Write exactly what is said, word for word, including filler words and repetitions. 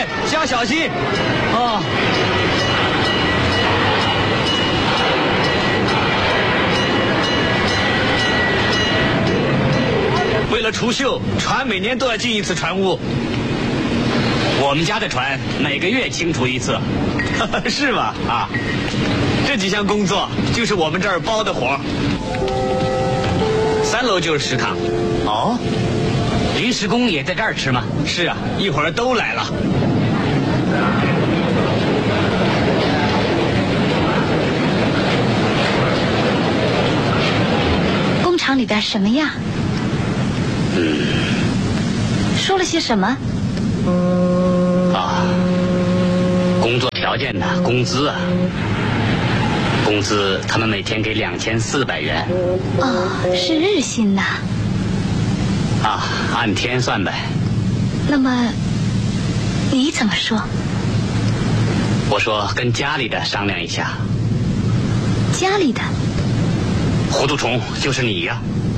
哎，加小心！啊！为了除锈，船每年都要进一次船坞。 我们家的船每个月清除一次， 是吧？啊，这几项工作就是我们这儿包的活。三楼就是食堂。 哦，临时工也在这儿吃吗？ 是啊，一会儿都来了。 工厂里边什么样？ 嗯， 说了些什么？ 啊，工作条件呢？工资啊，工资他们每天给两千四百元。 哦，是日薪呐。 啊，按天算呗。 那么你怎么说？ 我说跟家里的商量一下。 家里的？ 糊涂虫就是你呀、